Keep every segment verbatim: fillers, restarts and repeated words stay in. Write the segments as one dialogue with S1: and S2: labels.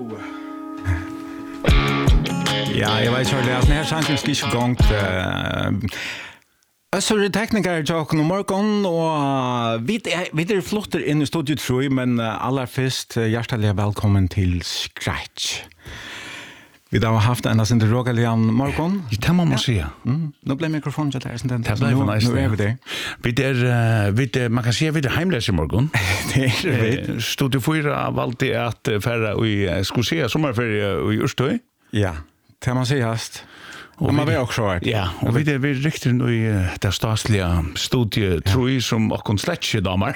S1: Ja, jeg vet ikke, at denne sangen skal ikke gongt. Øssere teknikere til åkken om morgen, og vi er, vi er flotter inn i studiet, tror jeg, men aller først, hjertelig velkommen til Scratch. Vi har haft en sin rågalian morgon.
S2: Det må man säga.
S1: Mm. Nu blev mikrofonen till här.
S2: Det blev nice.
S1: Nu är vi där.
S2: Vi där, vi där, man kan säga vi där hemlös i morgon.
S1: Det är vi.
S2: Stod det fyra valde att färra i Skosia sommarferie i Urstöj.
S1: Ja, det man säga hast. Och man vill också ha.
S2: Ja, och vi där vi riktigt nu i det statliga studie tror jag som och konstlätche damer.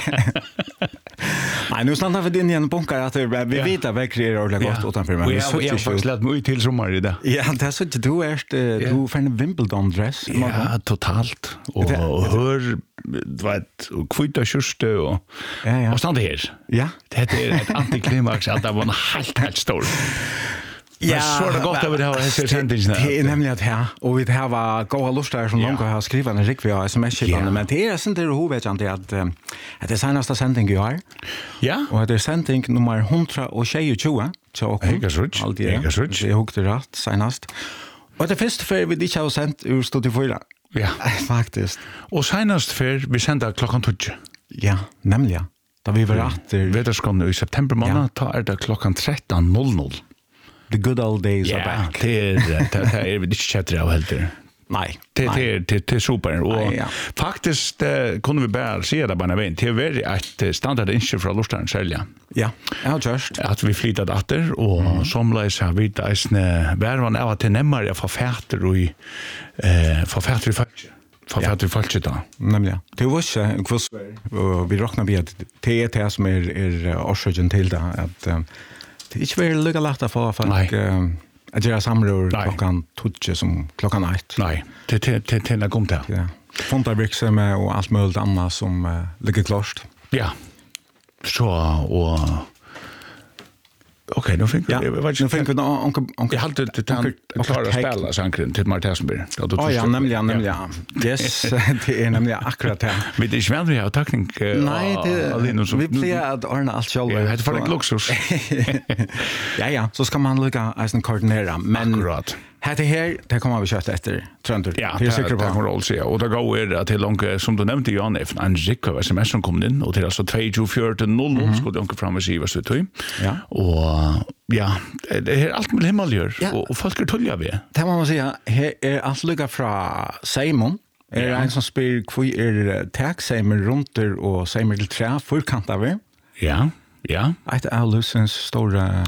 S1: Nej, nu stannar vi in i en bunkar att vi vet att väcker är ordentligt gott utanför mig.
S2: Vi har faktiskt lärt mig till sommar i det.
S1: Ja, det är så att du är du för en Wimbledon-dress.
S2: Ja, totalt. Och hör vet och kvita kyrste och
S1: ja, ja.
S2: Och stanna här.
S1: Ja.
S2: Det är ett antiklimax att det var en helt helt stor. Ja, så är det gott att vi har här sändningen.
S1: Det är nämligen att här och vi har goda lustar som långt har skrivit en rik vi har sms-skipande, men det är sen det huvudvägen att att det är senaste sändning jag har.
S2: Ja.
S1: Och det är sändning nummer ett hundra tjugo. Så
S2: jag är så.
S1: Allt det. Jag är så. Jag hugger rätt senast. Och det första för vi inte har sänt ur studio fyra.
S2: Ja,
S1: faktiskt.
S2: Och senast för vi sända klockan tjugo.
S1: Ja, nämligen. Då vi var att
S2: Väderskon i september månad tar är det klockan tretton noll noll.
S1: The good old days
S2: yeah,
S1: are back.
S2: Det är det är vi inte chatta av helt.
S1: Nej.
S2: Det är det det super och
S1: Nej, ja.
S2: faktiskt eh, kunde vi bara se det bara vänt. Det är väldigt att standard inköp från Lustaren sälja.
S1: Ja, jag har just
S2: att vi flyttat åter och mm. somliga har vi där isne värvan av att nämma jag förfärter och eh förfärter folk. Förfärter folk då.
S1: Nämligen. Det var så kvoss vi räknar vi att det är det som är är orsaken till det att det är inte väl lika lätt att få folk att göra samrör klockan tjugo som klockan ett.
S2: Nej, det det det det är komt där.
S1: Ja. Fontarvirksomhet och allt möjligt annat som uh, ligger klart.
S2: Ja. Så och okej, nu fick
S1: ja.
S2: jag vad
S1: nu fick vi onkel onkel
S2: jag hade det att klara spela sankren till Martinsenberg.
S1: Ja, ja, nämligen nämligen. Yes, det är nämligen akkurat det.
S2: Men det är svårt att ha tackning.
S1: Nej, det vi blir att ordna allt själv.
S2: Ja, det får det luxus.
S1: Ja, ja, så ska man lucka en koordinera, men
S2: akkurat.
S1: Här här, det kommer vi köra efter Tröntor.
S2: Ja, det är säkert på roll så. Och det går är att till långt som du nämnde Jan F. en riktig sms som kom in och till alltså två fyra noll noll skulle de fram och se vad så tog.
S1: Ja.
S2: Och ja, det är allt med himmel gör och folk är tulliga vi.
S1: Det måste man säga, här är allt lugga från Simon. Är det en som spyr kvui är taxamer runt och Simon till trä fullkanta vi?
S2: Ja. Ja.
S1: Ett Alusens stora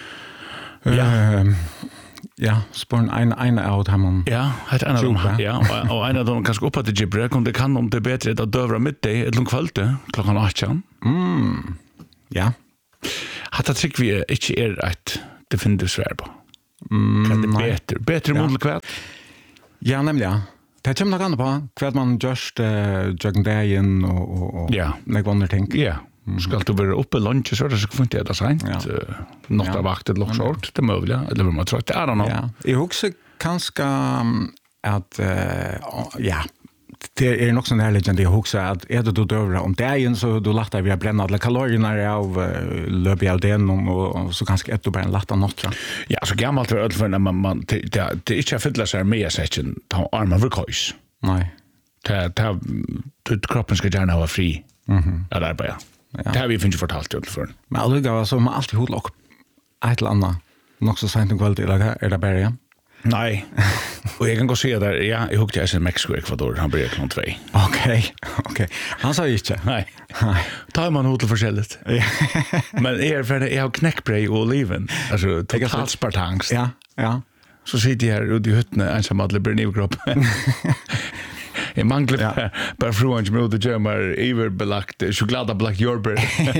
S2: ja.
S1: Ja, spåren en en out har man.
S2: Ja, ett annat rum. Ja, och en av dem kanske upp att det gibber kom det kan om det bättre att dövra mitt det ett långt kväll klockan åtta.
S1: Mm. Ja.
S2: Har det tycker vi inte är att det finns svär på.
S1: Mm.
S2: Kan det bättre bättre
S1: ja.
S2: mot kväll.
S1: Ja, nämligen. Det kommer nog an på kväll man just uh, jogging dagen och och och
S2: ja.
S1: Like wonder think.
S2: Ja. Mm. Ska du vara uppe lunch så det ska funka det sent.
S1: Ja.
S2: Något av vaktet lock short det möjliga eller vad man tror att I don't know.
S1: Ja. Jag också kanske att uh, ja det är nog sån här legend jag också att är det då dövra om dagen så då lättar vi att bränna alla kalorierna av uh, löp av den och, och så kanske ett och bara en lätta natt.
S2: Ja, så gammalt för för när man man det det inte fylla sig med section ta armar för kos.
S1: Nej.
S2: Det det kroppen ska gärna vara fri.
S1: Mhm.
S2: Ja, där bara. Ja. Det har vi finns fortalt ut för.
S1: Men alltså så man alltid håller upp ett eller annat. Nog så sent en kväll eller är det bara ja?
S2: Nej. Och jag kan gå se där ja, jag hugger till Mexiko Ecuador han blir klockan två.
S1: Okej. Okej. Han sa inte.
S2: Nej. Tar man hotel förskället. Ja. Men är för det är har knäckbröd och oliven. Alltså totalt spartangs.
S1: Ja, ja.
S2: Så sitter jag här ute i hytten ensam att bli nivkropp. Jag manglar ja. Bara fruan som gjorde gömmer överbelagt chokladabelagt jordbär.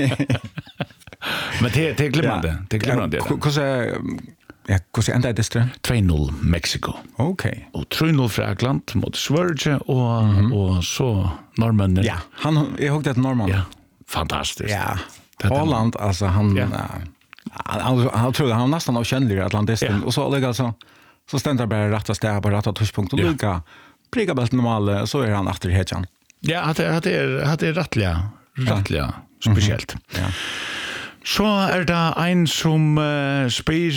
S2: Men det det glömde det. Det glömde det.
S1: Hur så ja, hur så ända det strö?
S2: två noll Mexiko.
S1: Okej.
S2: Och tre noll Frankland mot Sverige och mm-hmm. och så norrmännen.
S1: Ja, han jag huggt ett norrman.
S2: Ja. Fantastiskt.
S1: Ja. Holland alltså han ja. Han han tror han nästan av kännligare atlantisten ja. Och så lägger alltså så ständer bara rätta stäb på rätta touchpunkt och ja. Lika prika bäst normal så är han efter hetjan.
S2: Ja, att det att det är att det är rättliga rättliga ja. Speciellt.
S1: Mm-hmm. Ja.
S2: Så er det en som uh, spyr,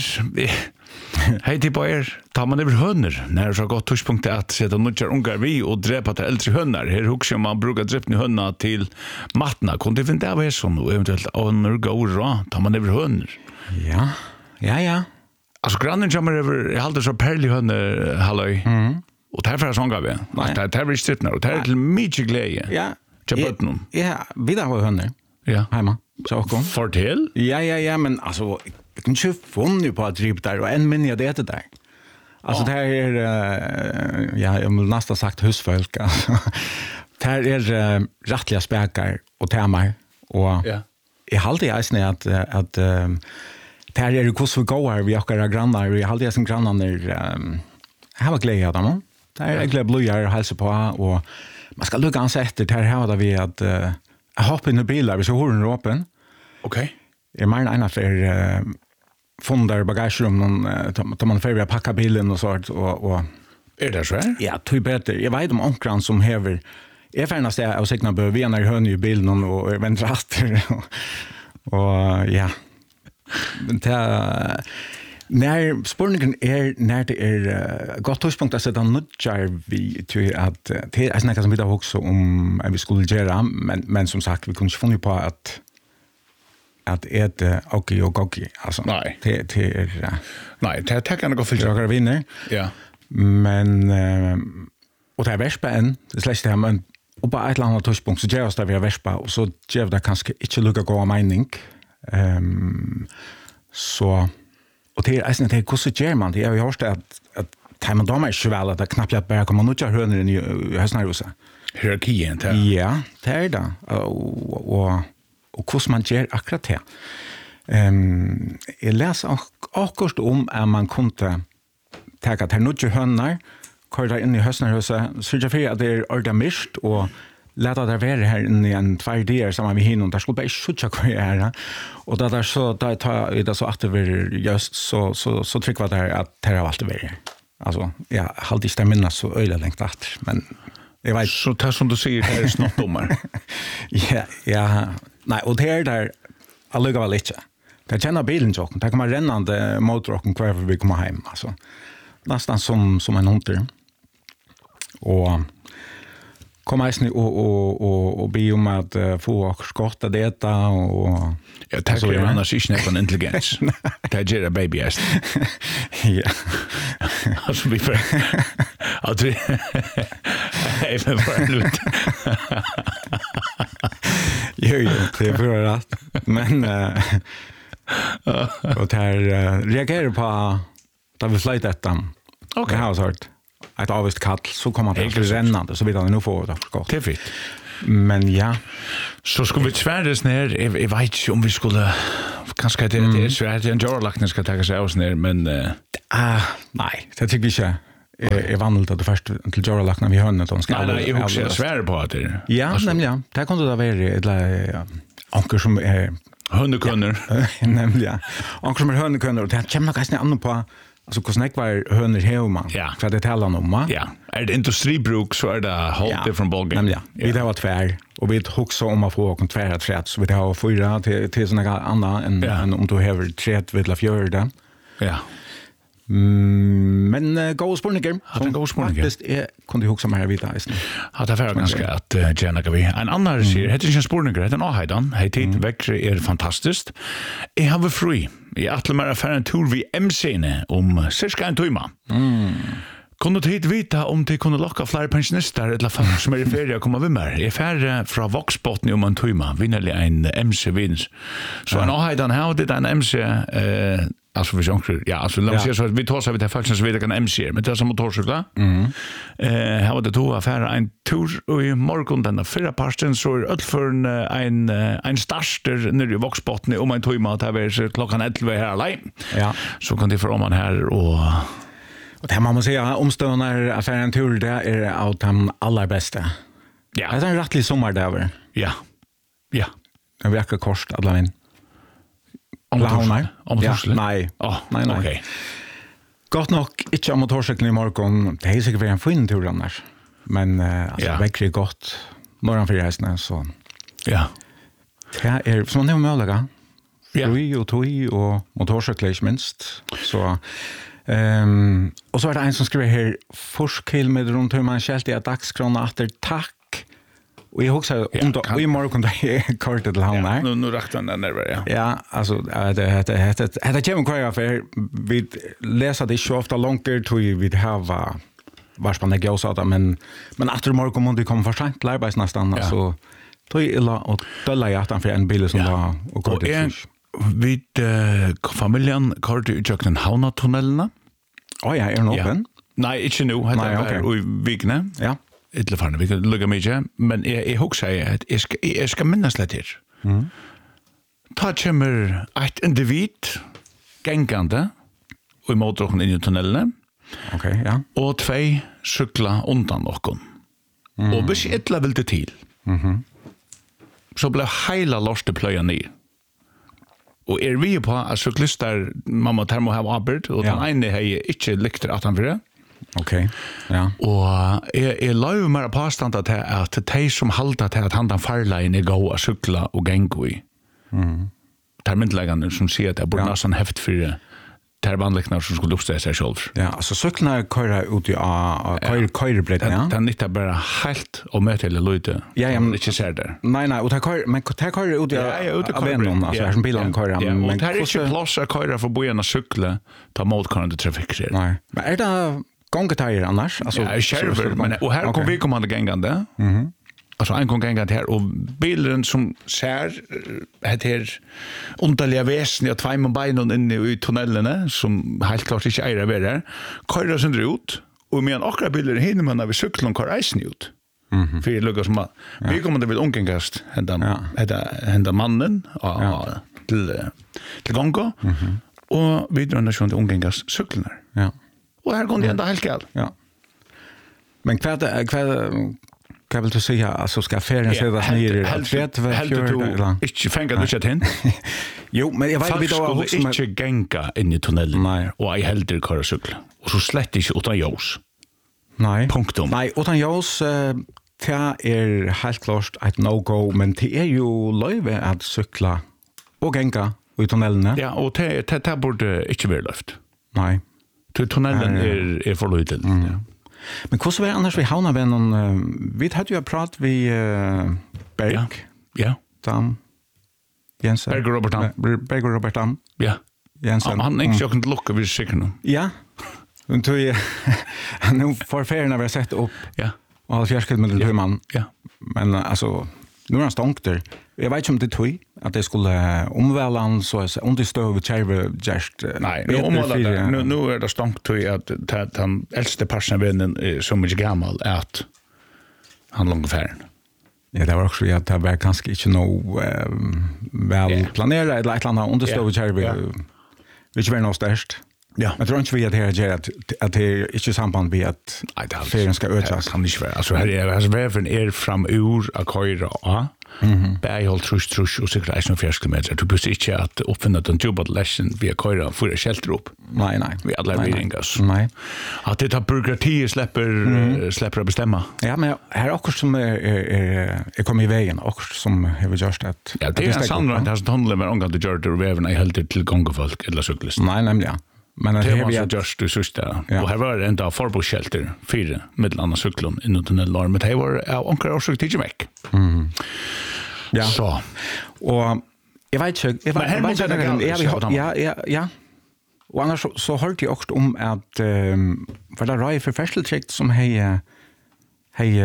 S2: hei til på er, tar man över høner, når det så godt tørspunkt at sette nødjar ungar vi og drepa til eldre høner. Her husker man bruker drepne hønner til matna. Kunne du finne det av er sånn, og eventuelt av Norge og råd, tar man över høner?
S1: Ja, ja, ja.
S2: Altså, grannen kommer over, jeg halte så perlig høner, halløy, mm. og det er fra sånn gav vi. Det er vi strittner, og det er til mye glede.
S1: Ja.
S2: Til bøtten.
S1: Ja, vi da har høner.
S2: Ja.
S1: Hemma. Så kom.
S2: Fortell?
S1: Ja, ja, ja, men altså, jeg kan ikke funne på at drive der, og en minne jeg det etter der. Altså, oh. det her er, uh, ja, jeg vil nesten sagt husfolk, altså. Det her er uh, rettlige spekar og temaer, og ja. Jeg halte jeg eisne at, at uh, det her er hvordan vi går her, vi akkurat grannar, og jeg halte jeg som grannar er, um, jeg har glede av dem, det er egentlig blodgjør og helse på, og man skal lukke ans etter, det her har vi at uh, jeg hopper inn i biler, hvis jeg hører den åpen.
S2: Ok.
S1: Jeg mener en for uh, funnet der bagagerommen, uh, da man ferdig pakka bilen og sånt, og, og...
S2: Er det så her?
S1: Ja, tog bedre. Jeg vet om omkran som hever... Jeg fernast jeg av sikna bør, vi er nær høn i bilen og er venter atter, og, og ja. Men det er... När spurningen är när det är uh, gott tøyspunkt att sätta nudjar vi till att uh, det är snacka som vi då också om att vi skulle göra men men som sagt vi kunde inte funna på att att äta okej och okej alltså
S2: nej
S1: det det är uh,
S2: nej det tar kan gå för
S1: jag vinner
S2: ja
S1: men uh, och det är värspa än det släckte här men och på ett annat tøyspunkt så gör det vi värspa och så gör det kanske inte lukka gå mening ehm um, så och det är nästan det hur så gör man det jag har hört att att tar man damer så väl att det knappt att bara komma några hörner in i höstnärosa
S2: hierarkin där
S1: ja det är det och och och hur man gör akkurat det ehm jag läser också om att man kunde ta att några hörner köra in i höstnärosa så jag för att det är ordamist och låta det vara här inne i en två dagar som vi hinner och där skulle bara skjuta kvar här och där så där tar det så att det blir just så så så tryck vad det här att det har alltid varit alltså ja halt inte minna så öle längt att men jag vet
S2: så det som du säger det är snart domar
S1: ja ja nej och det är där alluga väl lite det känner bilen så kan komma rennande motorrocken kvar vi kommer hem alltså nästan som som en hund och komma isni och och och och be om att uh, få skotta detta och
S2: ja tack så mycket annars är inte någon intelligens. Det är en baby est.
S1: Ja.
S2: Alltså vi för att vi även för lut.
S1: Jo jo, det är för rätt. Men uh, och här uh, reagerar på att vi flyttar detta. Okej, har sagt. Ett avvist kall så kommer det att rennande så vidare nu får det förskott.
S2: Det är fint.
S1: Men ja,
S2: så skulle vi tvärdes ner. Jag, jag vet inte om vi skulle kanske det är svärt en jorlakning ska ta sig av ner men uh...
S1: ah nej, det tycker vi inte. Är är vanligt att det först till jorlakning vi hörnet de ska.
S2: Nej, jag också svär på det.
S1: Ja, alltså, nämligen. Det kunde det vara eller anker som är
S2: hundekunder.
S1: Nämligen. Anker som är hundekunder och det kommer ganska annorlunda på. Alltså hur snack var hönor hemma.
S2: Ja.
S1: För det talar om va?
S2: Ja. Är det industribruk så är det helt ja. different ballgame.
S1: Ja. Vi det var tvär och vi också om att få kon tvär träd så vi det har fyra till till såna andra än ja. än om du har träd vill la fjörda.
S2: Ja.
S1: Mm, men uh, gå spårningar.
S2: Ja, gå spårningar.
S1: Faktiskt är kunde huxa mer vidare just nu.
S2: Ja, det var ganska att uh, gärna kan vi. En annan säger heter inte spårningar, heter en avhejdan. Hej tid, växer är fantastiskt. Jag har free. Jag atlar mig affären en tur vid M C-ne om cirka en timme.
S1: Mm.
S2: Kunde du hit vita om de kunde locka fler pensionister eller fan som är i ferie att komma vid mig? Jag är färre från Voxbotten om en timme. Vinnerlig en M C-vinst. Så en avhejdan här det en M C... Uh, alltså vi sånt ja alltså låt oss säga så vi tar så vi det faktiskt så vi kan M C men det är som motorcyklar. Mhm. Eh här var det två affärer en tur i morgon den förra parten så är öll för en en en starter när du Voxbotten om en timme att det är klockan elva här alla.
S1: Ja.
S2: Så kan det för om man här och
S1: och det man måste säga omstående affären tur det är av de allra bästa. Ja. Det är en rättlig sommar där.
S2: Ja. Ja.
S1: En vecka kost alla vin.
S2: Launar? Om
S1: ja, nej.
S2: Oh,
S1: nej, nej.
S2: Okay.
S1: Gott nog inte om motorcykeln i morgon. Det är säkert en fin tur annars. Men uh, alltså,
S2: ja.
S1: väcker gott morgon för hästarna så.
S2: Ja.
S1: Det är som man är möjliga. Ja. Rui och tui och motorsyklar inte minst. Så ehm och så är det en som skriver här forskil med runt hur man skällt i dagskrona efter tack. Och jag också ja, under och i morgon där är kort till han här.
S2: Nu nu räknar den där ja.
S1: Ja, alltså det det det det det kommer kvar för vi läser det så ofta långt till vi har vars man lägger oss att men men efter morgon måste vi komma för sent lärbas nästan ja. Så då är illa och dölla jag att för en bil som ja. Var och kort till.
S2: Vid uh, familjen kort ut jag den Hauna tunneln.
S1: Oh ja, är nog
S2: ja.
S1: den.
S2: Nej, inte nu, det var okay. I Vigne.
S1: Ja.
S2: Ett farne vi kan lugga mig igen, men jag jag hugger säga att jag ska jag ska minnas lite här.
S1: Mm.
S2: Ta kommer ett individ gängande och mot in i tunneln.
S1: Okej, okay, ja.
S2: Och två cykla undan någon. Mm. Och bis ettla vill det till.
S1: Mhm.
S2: Så blev hela loste plöja ner. Och är vi på att cyklister mamma termo har arbetat och den ene har inte lyckats att han för.
S1: Okej. Ja.
S2: Och är är lov mer påstånd att att de som halta till att han farleien är gå att cykla och gänga i.
S1: Mm.
S2: Terminläggande som ser att det borde nästan häft för ter vanligna som skulle uppställa sig själv.
S1: Ja, alltså cyklarna köra ut i a köra köra ja.
S2: Den inte bara helt och möta eller lite.
S1: Ja, ja,
S2: men inte ser där.
S1: Nej, nej, och ta köra men ta köra ut i avenuen alltså som bilen köra
S2: men det är inte plats att köra för bojarna cykla ta motkommande trafik.
S1: Nej. Men är det gångetajer annars? Alltså
S2: ja, kärver, men och här kommer vi kommande gängande.
S1: Mhm.
S2: Alltså en gång gängande här och bilen som ser het här underliga väsen och två med benen inne i tunneln som helt klart inte är där. Köra sen ut och med en akra bilen hinner man när vi cyklar och kör isen ut.
S1: Mhm.
S2: För det lukar som vi kommer det vill omgängast hända hända mannen ja till till gånga.
S1: Mhm.
S2: Och vi drar nästan till omgängast cyklarna.
S1: Ja.
S2: Och här går det ända helt galt.
S1: Ja. Men kvad kvad kan väl du säga alltså ska affären sättas ner att vet vad för
S2: inte fänga du chat hin.
S1: Jo, men jag vet vi då
S2: också inte gänga in i tunneln.
S1: Nej.
S2: Och jag helt kör cykla. Och så slett inte utan ljus.
S1: Nej.
S2: Punktum.
S1: Nej, utan ljus det är helt klart ett no-go, men det är ju löjve att cykla och gänga i tunneln.
S2: Ja, och det det det borde inte vara löft.
S1: Nej.
S2: Till tunneln är är för lite.
S1: Mm. Ja. Men hur så är annars vi havna ved någon uh, vi hade ju prat vi uh, Berg.
S2: Ja. Ja.
S1: Dam. Jensen.
S2: Berg Robert Dam.
S1: Berg Robert Dam.
S2: Ja.
S1: Jensen.
S2: Han är inte kunde lucka vi säkert nu.
S1: Ja. Och då är nu för färden har vi sett upp.
S2: Ja.
S1: Och all fjärsked med den man.
S2: Ja.
S1: Men alltså nu är han stånkt där. Jag vet inte om det tog att det skulle omväla han så att understöv kärve just
S2: nej nu omväla det nu nu är det stånkt tog att att han äldste personen som är gammal att han långt färden.
S1: Ja, det var också att det var ganska inte nog väl planerat eller ett annat understöv kärve. Vilket var nog störst. Ja, men tror inte vi att det är att att det är inte samband med att färden ska ökas.
S2: Kan inte vara. Alltså här är alltså väven är fram ur att köra. Ja. Mhm. Bäj håll trus trus och cykla i fjärde kilometer. Du behöver inte att uppfinna den jobbat lesson via köra för att skelter upp.
S1: Nej, nej.
S2: Vi alla readingas.
S1: Nej.
S2: Att det tar byråkrati släpper släpper att bestämma.
S1: Ja, men här är också som är är är kommer i vägen också som har vi gjort att.
S2: Ja, det är sannolikt att det har handlat med omgående gjort det väven är helt till gångfolk eller cyklister.
S1: Nej, nämligen. Men det
S2: har vi just du sista. Och här var det en av förboskelter fyra mellan cyklon in i tunneln men det var onkel också till Jamek.
S1: Mhm. Ja.
S2: Så.
S1: Och jag vet inte jag vet ja ja ja. Och annars så, så hörde jag också om att um, för det rör för färsteltryck som hej hej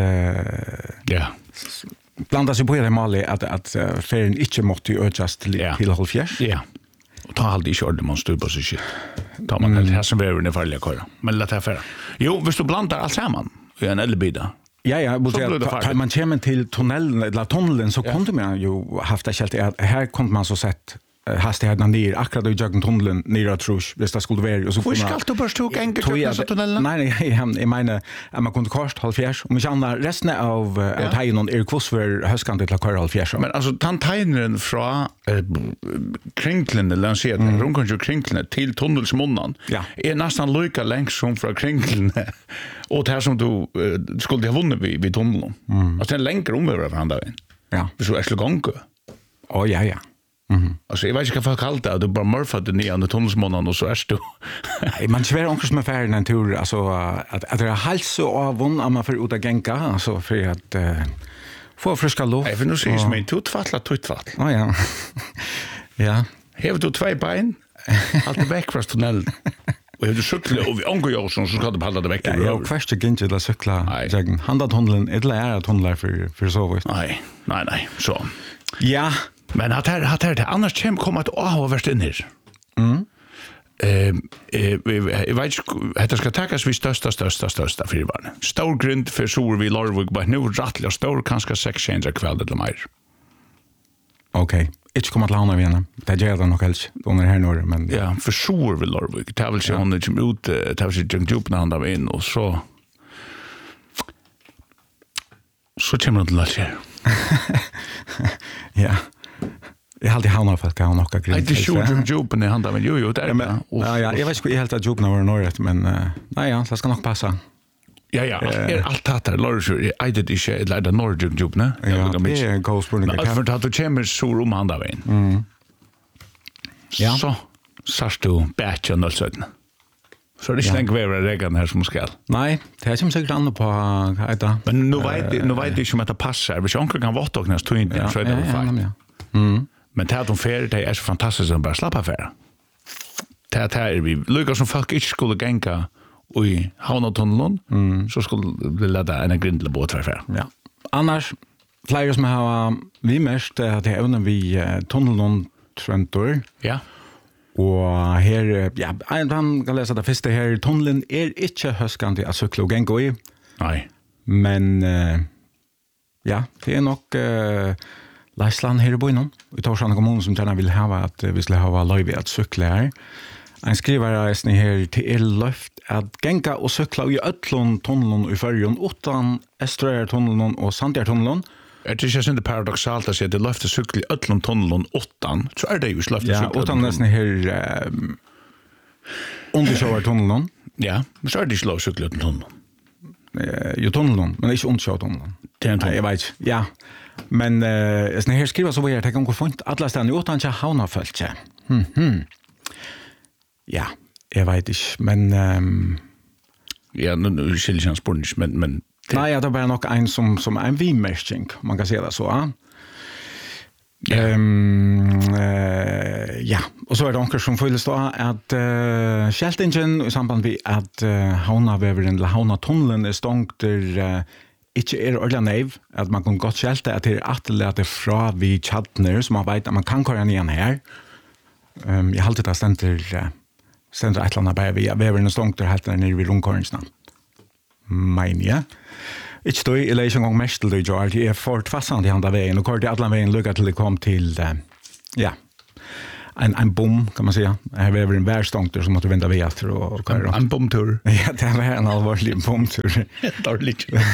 S2: ja
S1: blanda sig på det Mali att att uh, färden inte måste ju adjust till yeah. till halvfjärs.
S2: Ja. Och ta aldrig körde man stupa så shit. Ta man helt här som väver den farliga köra. Men låt det för. Jo, hvis du blandar allt samman i en elbida.
S1: Ja, ja, men det man kommer till tunneln eller tunneln så kunde man ju haft det helt att här kunde man så sett hastigheterna ner akkurat i jaggen tunneln ner att trus hvis det skulle vara och så
S2: får man ska bara stå en gång så tunneln.
S1: Nej, nej, jag menar att man kunde kasta halvfjärs och man andra resten av att ha någon är kurs för höskande till att köra halvfjärs.
S2: Men alltså tantajnen från krinkeln eller så där runt kanske krinkeln till tunnelsmunnan. Är nästan lika längs som från krinkeln. Och det här som du skulle ha vunnit vid vid tunneln. Alltså den längre om över varandra. Ja. Så är det gånga.
S1: Åh ja ja.
S2: Mm. Alltså jag vet inte vad folk kallar det, du bara mörfar det nya under tunnelsmånen och så är du.
S1: Man svär onkel som är färdig en tur, alltså att att det är hals och avon att man får ut att gänka, alltså för att uh, få friska luft.
S2: Nej, för nu sägs mig tutfattla tutfatt.
S1: Ja ja. Ja.
S2: Har du två ben? Allt väck från tunneln. Och jag du cykla och vi angår ju så ska du hålla det väck.
S1: Ja, jag först gick inte att cykla. Jag handa tunneln, eller är det tunnlar för för så vis.
S2: Nej, nej nej, så.
S1: Ja.
S2: Men att här att här annars käm komma att ha värst in här.
S1: Mm.
S2: Eh eh jag vet inte det ska takas vi största största största för barn. Stor grund för så vi Lorvik but nu rättligt stor kanske sex changer kväll eller mer.
S1: Okej. Inte komma till hana igen. Det gör det nog helst under här norr men
S2: ja, för så vi Lorvik. Det vill säga hon som ut det vill säga junk upp när han där in och så så kommer det att lära.
S1: Ja. Jag hade hamnat för att jag har några grejer.
S2: Det är ju jobben i handen men jo jo det är det.
S1: Ja ja, jag vet inte helt att jobben var norrut men nej ja, det ska nog passa.
S2: Ja ja, är allt det där lorr I did inte eller det norrjung jobben.
S1: Ja, det är gospelning.
S2: Men för att du kommer så rum handen vägen.
S1: Mm. Ja.
S2: Så sast du batch och sådär. Så det är inte vara regeln här som ska.
S1: Nej, det är som säkert annat på heter.
S2: Men nu vet nu vet det som att det passar. Vi onkel kan vara tagnas två in så är det fint.
S1: Mm.
S2: Men det att de färd det är så fantastiskt att bara slappa för. Det att här vi lyckas som folk inte skulle gänka och i Havnatunneln mm. så skulle det leda en grindel båt för.
S1: Ja. Annars flyger som har vi mest att det även vi tunneln Trentor.
S2: Ja.
S1: Och här ja, han kan läsa det första här tunneln är inte höskande att cykla och gänga i.
S2: Nej.
S1: Men uh, ja, det är nog uh, Leisland här i byn. Vi tar sådana kommuner som gärna vill ha att vi skulle ha löjve att cykla här. En skrivare är här till er löft att gänga och cykla i Ötlund tunneln i Färjön utan Eströjar tunneln och Sandjar tunneln.
S2: Er det ikke sånn paradoxalt å si at det løfter sykkel i Ötlund tunneln åttan, så er det jo løfter
S1: ja,
S2: sykkel.
S1: Ja, åttan nesten her um, undersjøver tunneln.
S2: Ja, men så er det ikke lov sykkel i tunneln.
S1: Uh, jo, tunneln, men ikke undersjøver tunneln.
S2: Det er en tunneln.
S1: Jeg vet ikke, ja. Men uh, sånn her skriver så var jeg tenker om hvor funnet alle stedene i åttan ikke havnafelt. Hmm, hmm. Ja, jeg vet ikke, men... Um,
S2: ja, nu skiljer ikke han spørsmål, men... men
S1: nej, ja, det är bara nog en som som en vimärking, man kan säga det så. Ja.
S2: Yeah.
S1: Um, uh, ja, och så är det onkel som följer då att uh, Kältingen i samband med att uh, Havnaväveren eller Havnatunneln är stångt där uh, inte är ordentligt nöjd, att man kan gott skälta att det är att det är fra vid Tjadner som man vet att man kan köra ner här. Um, jag har alltid ständer uh, ständer ett eller annat vid väveren är stångt där helt nere vid rundkörningsna. Men ja. Ikke stod, jeg leser en gang mest til det, George. Jeg er fort fastsatt i andre veien, og kort i alle veien lykket til å komme til, uh, ja, en, en bom, kan man säga. Her var en værstångter som måtte vente ved etter. Og, og
S2: en, en bomtur.
S1: Ja, det var en alvorlig bomtur.
S2: Dårlig.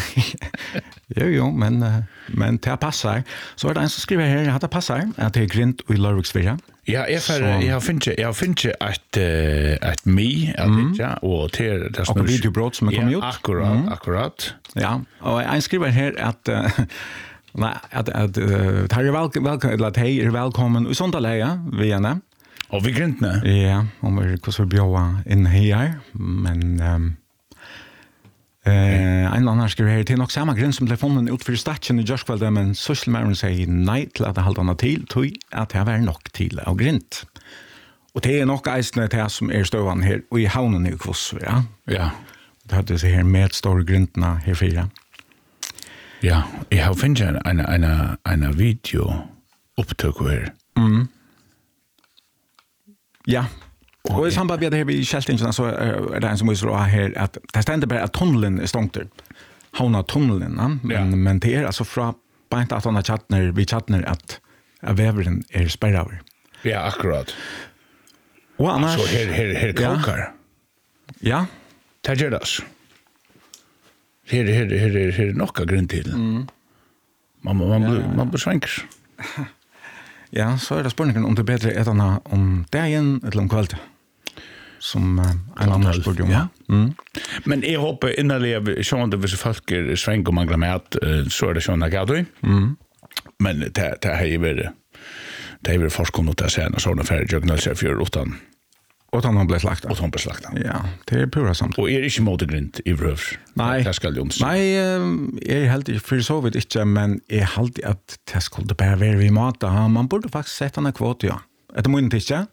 S1: jo, jo, men, uh, men det passer. Så er det en som skriver her, at det passer, at det er grint i Lørviksfyra.
S2: Ja, jeg, for, jeg har finnet jeg finnet at uh, at me mm. ja, og til det
S1: og videobrott som er kommet
S2: ja,
S1: ut.
S2: Akkurat, mm. akkurat.
S1: Ja, og en skriver her at uh, nei, at at uh, tar vel vel eller at hei er velkommen i sånne leie vi gjerne.
S2: Og vi grintne.
S1: Ja, om vi hvordan vi bjør inn her, men um, Uh, en eller annen skriver her til nok samme grunn som ble funnet ut for statsen i Jørskvaldet, men Sysselmæren sier nei til at det halte han til, tog at det var nok til og grint. Og det er nok eisende til som er støvende her, og i havnen i Kvoss, ja.
S2: Ja.
S1: Det hadde seg her med store grintene her fire.
S2: Ja, jeg har finnet en, en, en, en video opptøk her.
S1: Mm. Ja. Och i samband med det här vid Kältingen så är det en som vill här att det ständer bara att tunneln är stångt där. Havna tunneln, ja. men, ja. men det är alltså från bara inte att han har chattner, vi chattner att, att väveren är spärröver.
S2: Ja, akkurat.
S1: Och annars...
S2: Så här, här, här kokar.
S1: Ja.
S2: Det gör det. Här, här, här, här, här är några grund till. Mm. Man, man, ja. blir, man blir svänkers.
S1: Ja, så är det spårningen om det är bättre ätarna om dagen eller om kvällen. Som uh, en annan spår om.
S2: Ja.
S1: Mm.
S2: Men jag hoppas innan jag såg att vissa folk är sväng och manglar mat så är det sådana gator.
S1: Mm.
S2: Men det, det har ju varit det är väl forskning att säga när sådana färre jögnelse för utan
S1: utan hon blev slakta.
S2: Och hon blev slakta.
S1: Ja, det är pura samt.
S2: Och är inte motorgrint i rövs.
S1: Nej.
S2: Det ska ju
S1: Nej, jag är helt för så vet inte, men jag har alltid att det skulle bara vara vid mat. Man borde faktiskt sätta en kvot, ja. Det må inte inte.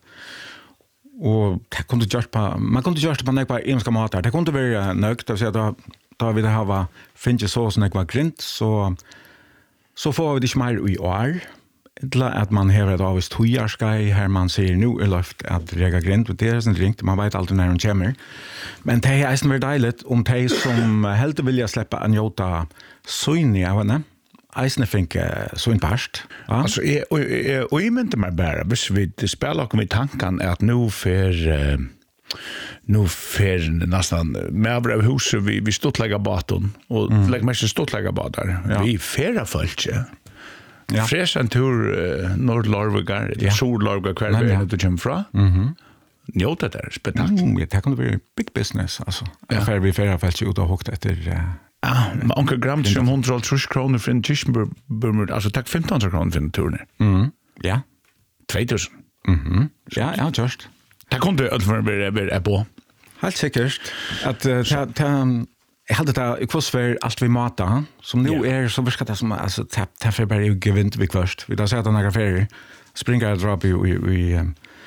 S1: Och det kunde görs på, man kunde görs på några enska matar. Det kunde vara nökt att säga då då vi det har finns så såna kvar grint så så får vi det mer i år. Eller att man har ett avis tojarskai här man ser nu är luft att rega grint och det är sen ringt man vet alltid när de kommer. Men det är nästan väldigt deiligt om de som helt vilja släppa en jota syn av henne. Eisne finke så en past. Ja.
S2: Alltså är och och i mente mig bara hvis vi spelar och med tanken är att nu för uh, nu för nästan med av huset vi vi stottlägga baton och mm. lägger mest stottlägga badar. Ja. Vi färra folk. Ja. Fräschen tur uh, Nordlorvigar, eller ja. Solorvigar kvar vi är du kommer fra.
S1: Mhm.
S2: Njóta där spektakel.
S1: Mm, det kan bli big business alltså. Ja. För vi färra folk ut och hukt efter uh,
S2: ah, men onkel Grant som hundratusen kronor för en Kirchenburg, alltså tack femton hundra kronor för en turné.
S1: Mm. Ja.
S2: tvåtusen.
S1: Mhm. Ja, ja, just.
S2: Det kunde jag för bli på.
S1: Helt säkert att ta ta jag hade det kvar för allt vi matar som nu är så ska det som alltså ta ta för bara gevint vi först. Vi då sätter några färger. Springer drop vi vi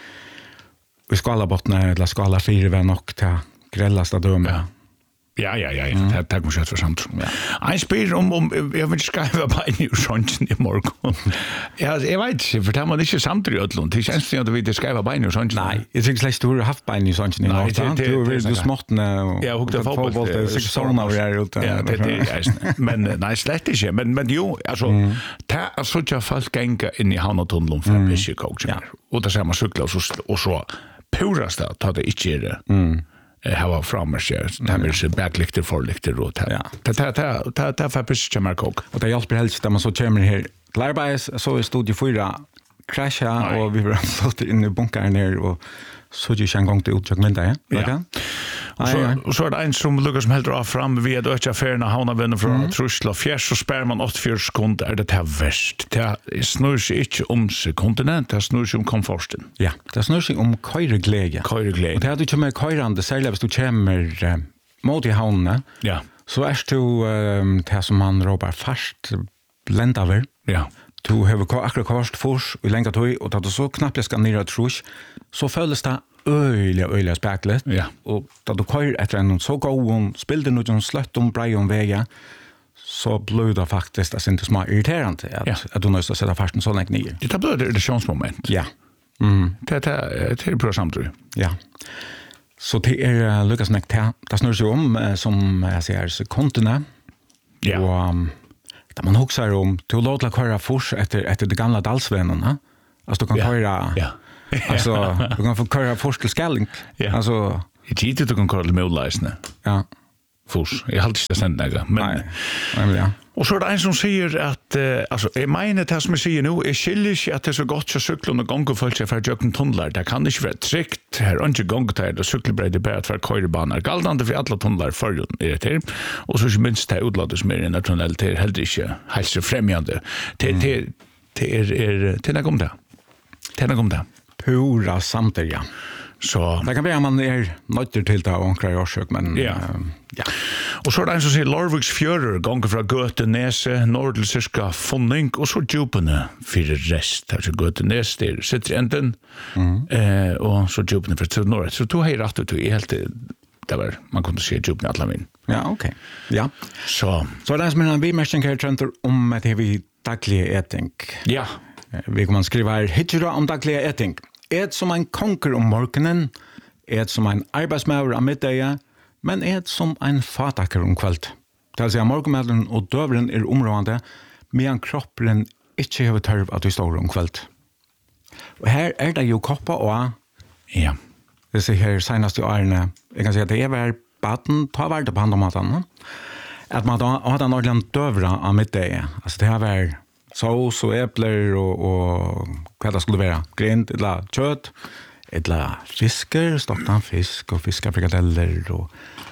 S1: vi skala bottna eller skala fyra var nog ta grillasta döme.
S2: Ja. Ja, ja, ja, det tack mycket för samt. Ja. En spel om om jag vill skriva på en ny sången i morgon. Ja, jag vet, för det man inte samtidigt utlån. Det känns inte att vi skriva på en ny sången.
S1: Nej, jag tycker släkt du har haft på en ny sången i morgon. Du du smartna.
S2: Ja, hukta fotboll.
S1: Det är så såna vi är ute.
S2: Ja, det är men nej, släkt inte, men men jo, alltså ta alltså jag folk gänga in i Hanatunneln för Michigan coach. Och där ser man cykla och så och så purast att ta det inte det. Mm. Hava frammarscher, det här med backlikter, forlikter och det här. Det här är för precis som är kok.
S1: Och det hjälper helst när man så kommer här till arbets, så är studio fyra krascha och vi har stått in i bunkaren ner och så är det en gång till utjökmynda, ja?
S2: Och så, och så är det en som lukkar som helt av fram vid öka affärerna havnavänner från mm. Trusla fjärs så spär man åttiofyra sekunder är det här värst. Det snurr sig inte om kontinent, det snurr sig om komforten.
S1: Ja, det snurr sig om køyregläge.
S2: Køyregläge.
S1: Och det är du kommer køyrande, särskilt hvis du kommer uh, mot i havnene,
S2: ja.
S1: Så är du uh, det som man råbar fast ländaver.
S2: Ja.
S1: Du har akkurat kvarst fors i länga tog och då du så knappt jag ska nere trus så føles det øyla, øyla speklet.
S2: Ja.
S1: Og da du kører etter en så god spilder noen sløtt om brei om vega, så blir det faktisk det synes små irriterende at, ja. At du nøyst å sette farsen så lenge nye.
S2: Det blir det irritasjonsmoment.
S1: Ja. Mm.
S2: Det, det, det er bra samtidig.
S1: Ja. Så det er uh, lykkes nek til. Det snur seg om, uh, som jeg sier, sekundene.
S2: Ja.
S1: Og um, da man husker om, til å lov til å køre fors etter, etter de gamle dalsvennene. Altså du kan
S2: ja.
S1: køre...
S2: Ja.
S1: Alltså du kan få köra först till Skalling.
S2: Ja.
S1: Alltså
S2: i tid du kan köra till Modläsne.
S1: Ja.
S2: Fors. Jag har inte sett några men
S1: nej. Nej, ja.
S2: Och så är det en som säger att uh, alltså är menar det som jag säger nu är skilligt att det är så gott så cykla och gånga folk för att jöken tunnlar. Det kan inte vara tryggt här och inte gånga till och cykelbredd bara för körebanor. Galdande för alla tunnlar förrjun är det här. Och så minst det utladet som är i en tunnel till helt inte hälsofrämjande. Det det det är är till när det. Till när det.
S1: Pura samtidigt, ja.
S2: Så
S1: det kan være man er nøytter til det og omkring årsøk, men
S2: ja.
S1: Uh, ja.
S2: Og så er det en som sier Lorviks fjører, ganger fra Gøte Nese, nord til cirka Fonning, og så djupene for rest. Altså Gøte Nese, der sitter enden, mm. eh, og så djupene for nord. Så to har jeg rett ut i helt det var, man kunne se djupene alle min.
S1: Ja, ok. Ja.
S2: Så.
S1: Så er det som en bimerkning her, Trenter, om at det vi daglige eting.
S2: Ja.
S1: Vi kan skrive her, hittere om daglige eting. Et som en konker om morgenen, et som en arbeidsmauer av middag, men et som en fataker om kveld. Det vil si at morgenmedlen og døveren er områdende, medan kroppen ikke har tørv at vi står om kveld. Og her er det jo koppa og
S2: ja.
S1: Det ser her senest i årene, jeg kan si at det er hver baden, ta hver det på andre måten, at man har den ordentlig døvere av middag. Altså det har vært sås och äppler och och vad det skulle vara grint eller kött eller fiskar stocktan fisk och fiskafrikadeller och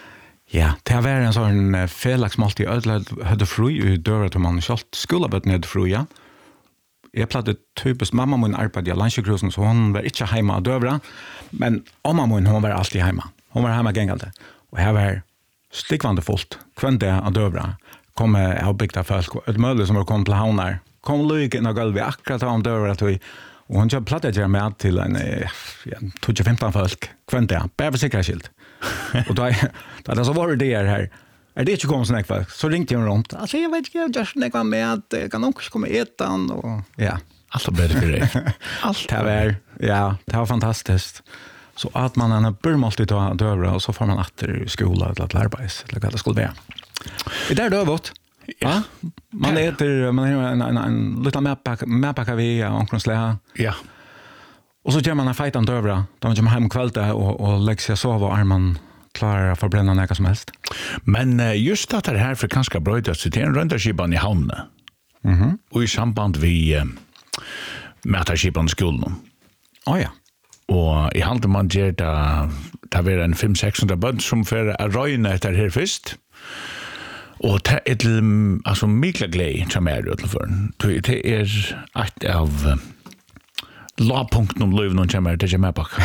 S1: ja det var en sån felax måltid ödla hade fru i dörra till man skalt skulle bort ned fru ja jag plattade typiskt mamma mun arbetade i Landsjökrusen så hon var inte hemma och dövra. Men mamma mun hon var alltid hemma. Hon var hemma gängande. Och här var stickvande fullt. Kvände av dövra. Kom jag byggda folk. Ett möjligt som var kom till havnar. Kom lyg in och gulv akkurat av dövra. Och hon köpte plattade jag med till en ja, tjugo femton folk. Kvände jag. Bara för säkerhetsskilt. Och då är det så var det här. Är det inte kommit sån här så ringde jag runt. Alltså jag vet inte, jag just när jag med att jag kan också komma äta och ja.
S2: Allt var bättre för dig.
S1: Allt det var, ja, det var fantastiskt. Så att man en börjar alltid ta dövra och så får man åter i skola eller att arbeta eller vad det skulle vara. Det där dövot. Ja. Man äter man har en en en liten mäppack mäppacka vi omkringslä.
S2: Ja.
S1: Och så gör man en fightan dövra. Då man kommer hem kvällte och och lägger sig sova och armen klarar att förbränna något som helst.
S2: Men uh, just att det här för kanske bröjt sig till en röntarskipan i hamnen.
S1: Mhm.
S2: Och i samband vi uh, mätarskipan i skolan.
S1: Oh ja.
S2: Og i halde man gjør det, det var en fem seks hundre bønd som for å røyne etter her først. Og det er til, altså, mykla glede som er utenfor. Det er et av uh, lavpunkten om løyven som er til Kjemmerbakk.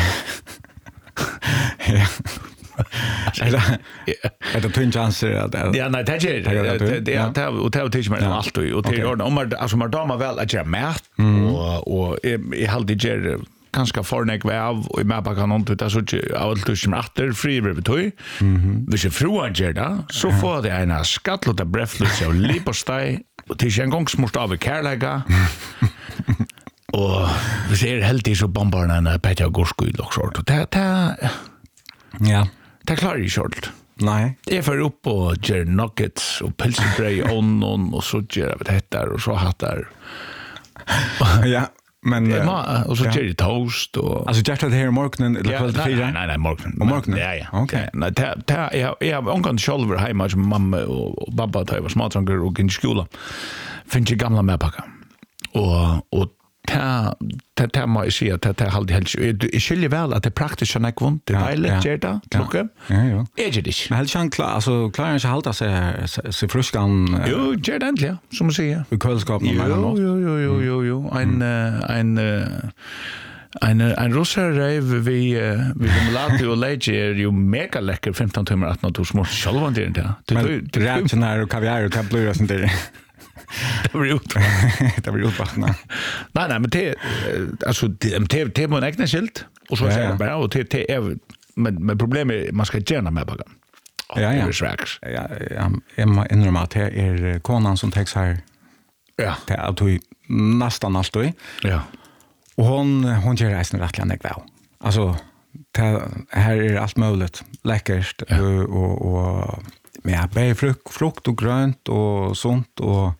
S1: Ja. Er det, er det twin chancer?
S2: Ja, nei, det er ikke, det er og det er ikke mer enn alt, og det er ordentlig. Om man, altså, man damer vel at gjøre mat, og, og jeg, jeg halde gjør ganska fornek av och med på kanon det så av allt som åter fri över tog. Mhm. Hvis jag fruar gör det så får det en skattlota brefflus och lipostej och till en gång småst av kärlega. Och vi ser helt i så bombarna en Peter Gorskul också. Det det
S1: ja,
S2: det klarar ju short.
S1: Nej.
S2: Jag får upp och gör nuggets och pilsbröd och och så gör det detta och så hattar.
S1: Ja. Men
S2: ja, och så ja. Cherry toast och
S1: alltså just det här i morgonen eller
S2: ja,
S1: kvällen till fyra.
S2: Nej nej, morgonen.
S1: Och morgonen.
S2: Ja ja.
S1: Okej.
S2: Nej, det det jag jag har onkan shoulder hemma som mamma och pappa tar var smartrangar och i skolan. Finns ju gamla mäpacka. Och och ta ta ta mig se att det halde helt jag skulle väl att det praktiskt så nekvont det är lätt det klocka.
S1: Ja ja.
S2: Är det det?
S1: Men helt chans klar alltså klarar inte hålla sig så fruskan.
S2: Jo, det är det som man säger.
S1: I kylskåpet
S2: någon annan. Jo jo jo jo jo en en en en russar rev vi vi kommer och lägga är ju mega läcker femton timmar att något små själva det inte.
S1: Det reaktioner och kaviar och kaplur sånt där.
S2: Det var ut.
S1: Det var utvattna.
S2: Nej nej men det alltså det det det var ägna skilt och så säger bara och det det är men men problemet man ska gärna med bara.
S1: Ja ja. Ja ja, Emma inrömma att det är konan som täcks här.
S2: Ja.
S1: Det är att vi nästan allt då.
S2: Ja.
S1: Och hon hon gör resten rättligt väl. Alltså det här är allt möjligt läckert och och med bär frukt frukt och grönt och sånt och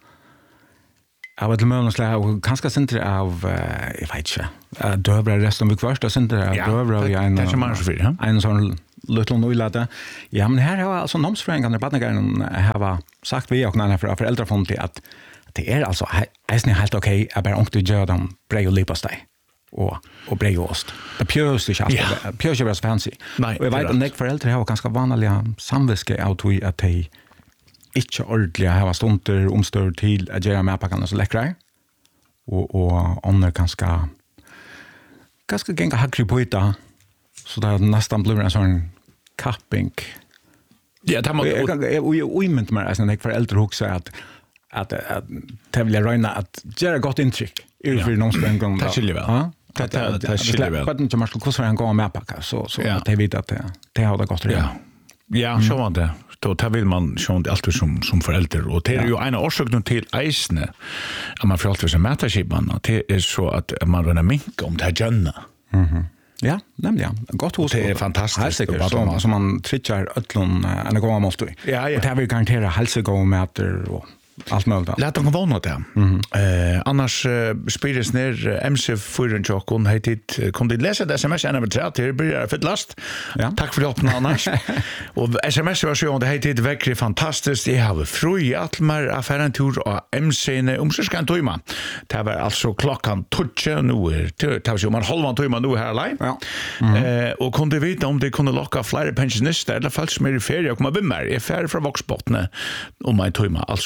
S1: jag vet inte och kanske center av jag vet inte dövra resten av kvarsta center av dövra i en
S2: det är man så för ja
S1: en sån liten nöjlade ja men här har alltså nomsfrängarna barngarden har sagt vi och när för föräldrafond till att det är alltså är helt okej att bara inte göra dem brei och lipastej och och brejost. Det pjös inte alls. Pjös är bara fancy. Och jag vet att nek föräldrar har ganska vanliga samviske av att de inte ordentliga har stunder omstör till att göra mäpackarna så läckra. Och och om det ganska ganska gänga hackri på det så där nästan blir en sån capping.
S2: Ja, det måste
S1: och och inte mer alltså nek föräldrar också att att att det vill röna att göra gott intryck. Är det för någon som gång.
S2: Det skulle väl. Ja. Det det det skulle väl.
S1: Vad inte man skulle kosta en gång med packa så så att det vet att det det har det gått rätt.
S2: Ja. Ja, så var det. Då tar vill man sjön allt som som förälder och det är ju en orsak till eisne. Att man för allt som mätarskipan det är så att man röna minka om det här jönna.
S1: Mhm. Ja, nämligen. Gott hos.
S2: Det är fantastiskt
S1: som som man trichar öllon en gång måste.
S2: Ja, ja.
S1: Och det vill garantera hälsogång mäter och allt möjligt.
S2: Låt dem vara det. Eh annars spires ner M C fyra Jokon hetit kunde läsa det sms ända med tre det blir för last.
S1: Ja.
S2: Tack för hjälpen annars. Och sms version det hetit verkligen fantastiskt. Jag har fröj att mer affären tur och M C om så ska tojma. Det var alltså klockan tjugo nu det tar ju man halvan tojma nu här live.
S1: Ja.
S2: Eh och kunde veta om det kunde locka fler pensionister eller falls mer i ferie och komma vimmer. Är färdig från Voxbottne om man tojma alltså om ett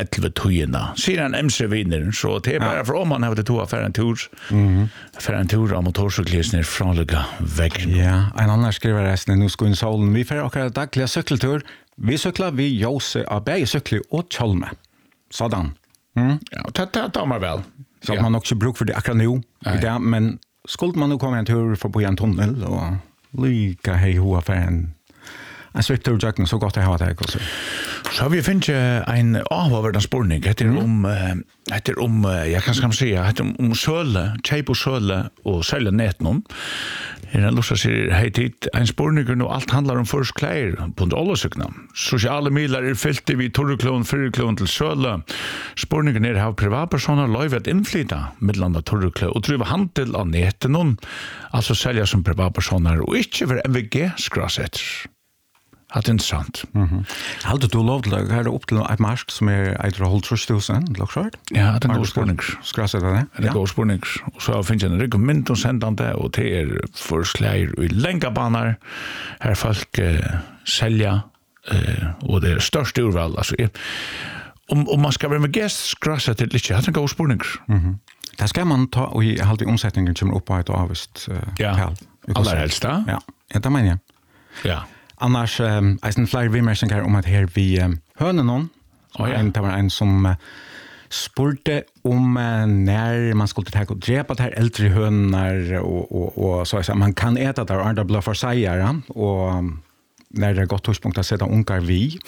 S2: elva tujina. Sier en M C-vinner, så det er bare for om man har det to affär en tur.
S1: Mhm.
S2: Affär en tur av motorsyklisner frånliga väggen.
S1: Ja, en annan skriver resten nu ska in solen. Vi får åka dagliga cykeltur. Vi cyklar vi Jose av Berg cykli och Tjolme. Sådan. Mm.
S2: Ja, det det tar man väl.
S1: Så ja. Man också bruk för det akkurat nu. Det, men skulle man nu komma en tur för på en tunnel och lika hej hoa för en en svittur jacken så gott det har det också.
S2: Så har vi finnt en avhåverdan spårning. Det är om, det är om, jag kan skam säga, det är om söle, tjejp och söle och sälja nät någon. Här är lusta sig hej tid, en spårning och allt handlar om först kläder på alla sykna. Sociala midlar är fyllt vid torreklon, fyrreklon till söle. Spårningen är av privatpersoner löjv att inflyta medlanda torreklon och driva handel av näten någon. Alltså sälja som privatpersoner och inte för M V G-skrasetter. Det är intressant.
S1: Mhm. Hade du lov till att höra upp till ett marsk som är ett håll trus tusen, lockshort?
S2: Ja, det är en god spårning.
S1: Ska jag säga det?
S2: Det är en god spårning. Och så finns det en rekommend och sändande och det är för släger i länga banar. Här folk eh, sälja eh, och det är störst urval. Alltså, eh, om, om man ska vara med gäst skrasa till lite, det är en god spårning.
S1: Mhm. Det ska man ta och i alltid omsättningen kommer upp på ett avvist uh,
S2: ja.
S1: tal.
S2: Allra helst da?
S1: Ja, ja det menar jag.
S2: Ja.
S1: Annars, um, jag har flera vimersingar om att här vi um, hörde någon.
S2: Oh, ja.
S1: en, det var en som uh, spurte om uh, när man skulle ta och drepa det här äldre hönar och, och, och så att man kan äta det och andra blir för sägare och um, när det är gott tidspunkt att sätta ungar vi.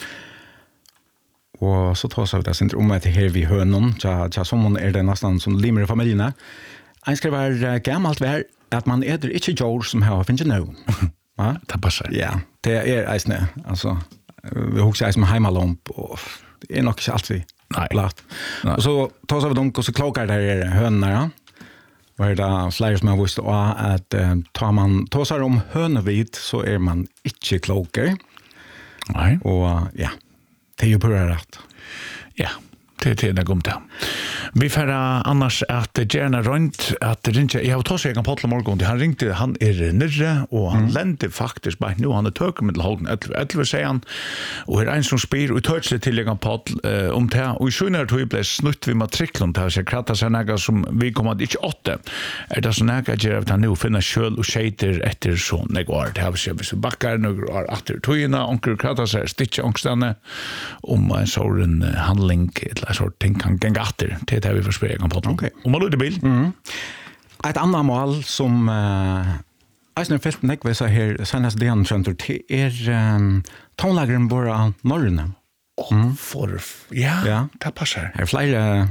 S1: Och så tar sig det sen om att här vi hönon, så så som är det nästan som limmer i familjerna. En ska vara gammalt vär att man äter inte djur som har finns nu. Va?
S2: Det passar.
S1: Ja, det är isne. Alltså vi huxar som hemmalomp och det är nog inte alltid platt. Och så tar sig de och så klokar där är hönorna. Och är det flera som har visst att uh, tar man tar sig om hönevit så är man inte klokare.
S2: Nej.
S1: Och uh, ja, det är ju på rätt.
S2: Ja, det är det gomt. Vi får annars att gärna runt att ringa. Jag har tagit sig en på morgon. Han ringte, han är nere och han mm. lände faktiskt bara nu. Han är tök med halden elva säger han. Och är en som spyr och tök sig till en på uh, om det. Och i sjönare tog blev snutt vid matrikeln till sig kratta sig något som vi kommer att inte åtta. Är det så näga att göra att han nu finner sköld och skejter efter så nägår. Det har vi så backar några år efter tojorna. Onkel kratta sig stitcha ångstanne om en sån handling eller så ting kan gänga efter. Det är vi får spela på.
S1: Okej.
S2: Om man låter bil.
S1: Mm. Ett annat mål som eh Eisner fällt nekve så här senast det han skönter till är um, tonlagren bara norrna.
S2: Mm. For, ja,
S1: ja,
S2: det passar.
S1: Här är flera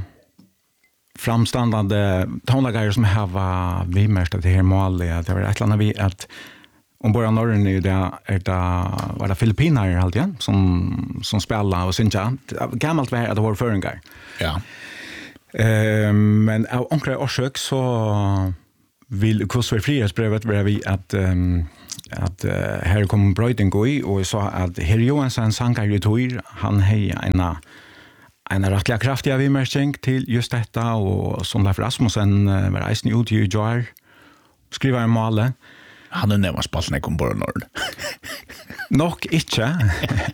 S1: framstående tonlagare som har vi mest att det här målet. Det var ett eller annat vi att om bara norrna är det, är det var det Filippiner alltid som, som spelar och synja. Gammalt var att det var föringar.
S2: Ja.
S1: Uh, men av onkra årsök så vill kursver frihetsbrevet vara vi att um, att uh, här kommer bröjden gå i och sa att herr Johansson sankar ju tog han hej ena en rättliga kraftiga vimerking till just detta och som Leif Rasmussen uh, var reisen ut i Jar skriver en måle.
S2: Han är närmast spalten jag kom på Nord.
S1: Nog inte.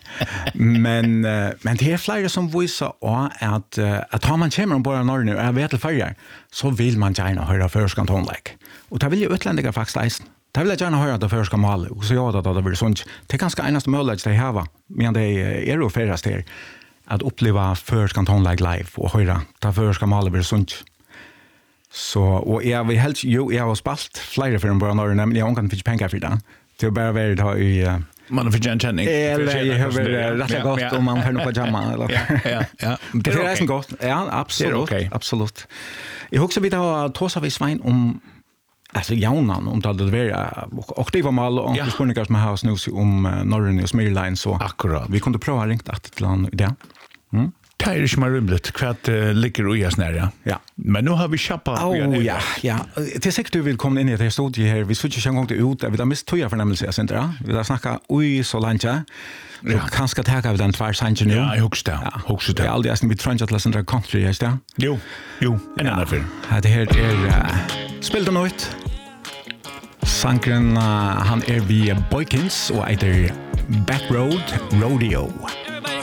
S1: men men det är flera som visar att att har man kommer på Nord nu är vet färger så vill man gärna höra förskan tonlägg. Och det vill ju utländiga faktiskt. Det vill jag gärna höra det förska mål och så jag att det blir sånt. Det är ganska enaste möjlighet det här va. Men det är ju färast här att uppleva förskan tonlägg live och höra det förska mål blir sånt. Så och jag vill helst ju jag har spalt flera för en bra norr men jag kan fick pengar för det. Det är bara väldigt ha i
S2: man har för känning.
S1: Eller jag har rätt gott om man kan på jamma eller.
S2: Ja, ja.
S1: Det är så gott. Ja, absolut. Absolut. Jag också vill ha tosa vi svin om alltså jaunan om det det var och det var mal och spårningar som har snus om norrön och Smirline så.
S2: Akkurat.
S1: Vi kunde prova ringt att till han det. Mm.
S2: Det är inte mer rymligt kvart uh, ligger och jag snärja.
S1: Ja.
S2: Men nu har vi chappat.
S1: Oh ja, ja. Det är säkert du vill komma in i det här studiet här. Vi skulle inte en gång till ut. Vi har mist toja förnämelse, jag syns det. Vi har snackat oj så länge. Så ja. Kanske ta av den tvär sanchen nu.
S2: Ja, jag huxar det.
S1: Ja.
S2: Huxar det.
S1: Jag aldrig är vi trängt att läsa country, just det.
S2: Jo, jo, en annan film.
S1: Det här är uh, Spill the Night. Sankren uh, han är via Boykins och heter Backroad Rodeo.